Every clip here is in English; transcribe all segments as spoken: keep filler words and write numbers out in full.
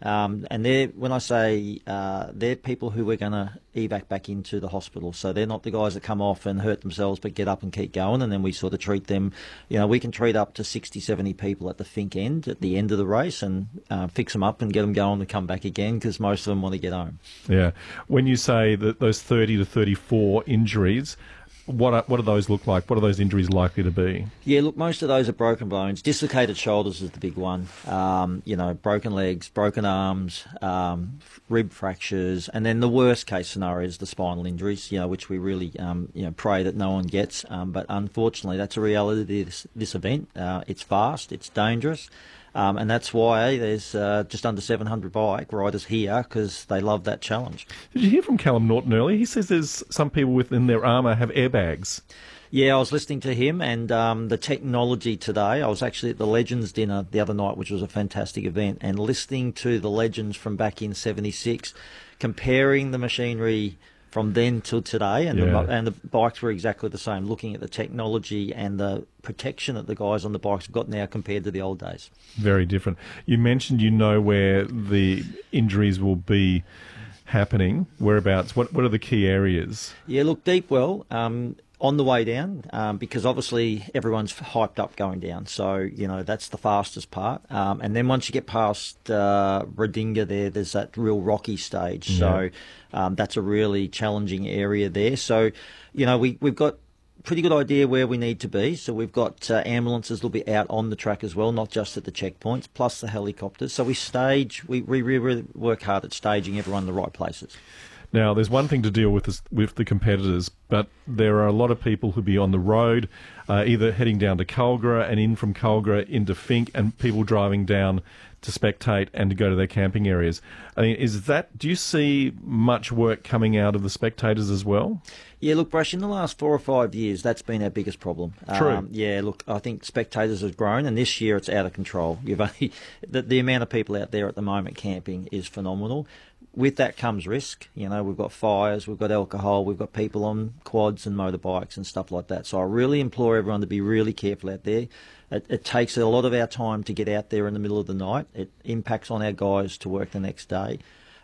Um, and they're, when I say uh, they're people who we're going to evac back into the hospital. So they're not the guys that come off and hurt themselves but get up and keep going, and then we sort of treat them. You know, we can treat up to sixty, seventy people at the Finke end, at the end of the race, and uh, fix them up and get them going to come back again, because most of them want to get home. Yeah. When you say that those thirty to thirty-four injuries, What are, what do those look like? What are those injuries likely to be? Yeah, look, most of those are broken bones. Dislocated shoulders is the big one. Um, you know, broken legs, broken arms, um, rib fractures, and then the worst case scenario is the spinal injuries, you know, which we really, um, you know, pray that no one gets. Um, but unfortunately, that's a reality of this, this event. Uh, it's fast, it's dangerous. Um, and that's why there's uh, just under seven hundred bike riders here, because they love that challenge. Did you hear from Callum Norton earlier? He says there's some people within their armour have airbags. Yeah, I was listening to him, and um, the technology today. I was actually at the Legends dinner the other night, which was a fantastic event, and listening to the Legends from back in seventy-six, comparing the machinery from then till today, and, yeah. the, and the bikes were exactly the same, looking at the technology and the protection that the guys on the bikes have got now compared to the old days. Very different. You mentioned you know where the injuries will be happening. Whereabouts? What What are the key areas? Yeah, look, Deepwell, um, on the way down, um, because obviously everyone's hyped up going down. So, you know, that's the fastest part. Um, and then once you get past uh, Redinga there, there's that real rocky stage. Yeah. So um, that's a really challenging area there. So, you know, we, we've got pretty good idea where we need to be. So we've got uh, ambulances that'll be out on the track as well, not just at the checkpoints, plus the helicopters. So we stage, we, we really work hard at staging everyone in the right places. Now, there's one thing to deal with this, with the competitors, but there are a lot of people who'll be on the road, uh, either heading down to Culgara and in from Culgara into Finke, and people driving down to spectate and to go to their camping areas. I mean, is that? Do you see much work coming out of the spectators as well? Yeah, look, Brush, in the last four or five years, that's been our biggest problem. True. Um, yeah, look, I think spectators have grown, and this year it's out of control. You've only, the, the amount of people out there at the moment camping is phenomenal. With that comes risk. You know, we've got fires, we've got alcohol, we've got people on quads and motorbikes and stuff like that. So I really implore everyone to be really careful out there. It, it takes a lot of our time to get out there in the middle of the night. It impacts on our guys to work the next day.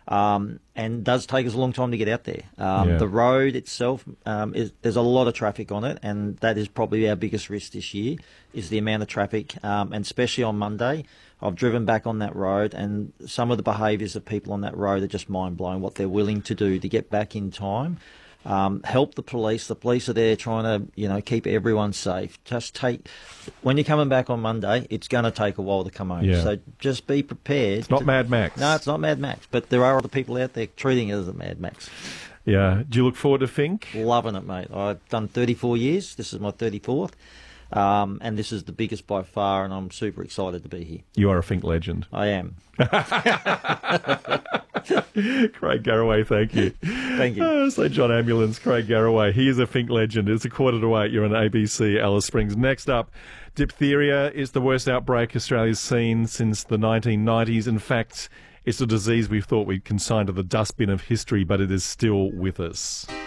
Um, and does take us a long time to get out there. Um, yeah. The road itself, um, is, there's a lot of traffic on it, and that is probably our biggest risk this year, is the amount of traffic, um, and especially on Monday. I've driven back on that road, and some of the behaviours of people on that road are just mind-blowing, what they're willing to do to get back in time. Um, help the police. The police are there trying to, you know, keep everyone safe. Just take, when you're coming back on Monday, it's going to take a while to come home. Yeah. So just be prepared. It's not to, Mad Max. No, it's not Mad Max, but there are other people out there treating it as a Mad Max. Yeah. Do you look forward to Finke? Loving it, mate. I've done thirty-four years. This is my thirty-fourth. Um, and this is the biggest by far, and I'm super excited to be here. You are a Finke legend. I am. Craig Garraway, thank you. Thank you. Uh, so John Ambulance, Craig Garraway. He is a Finke legend. It's a quarter to eight. You're on A B C Alice Springs. Next up, diphtheria is the worst outbreak Australia's seen since the nineteen nineties. In fact, it's a disease we thought we'd consign to the dustbin of history, but it is still with us.